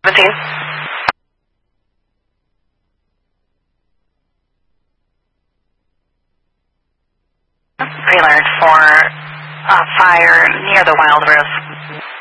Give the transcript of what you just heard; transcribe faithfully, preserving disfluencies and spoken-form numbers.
seventeen. Pre-alert for uh, fire near the Wild Rose.